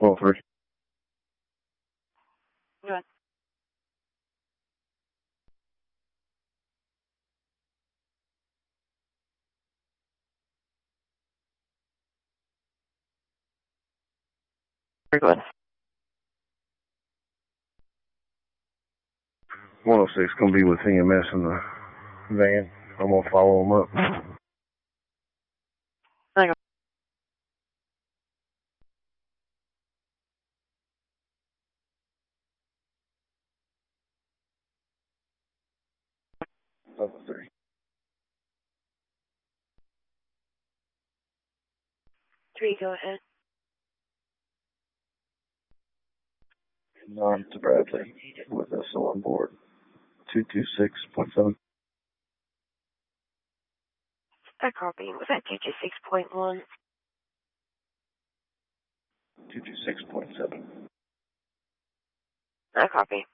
12-3. Good. Very good. 106 gonna be with EMS in the van. I'm gonna follow them up. Hang on. Level 3. 3, go ahead. 9 to Bradley with SO on board. 226.7. I copy. Was that 226.1? 226.7. I copy.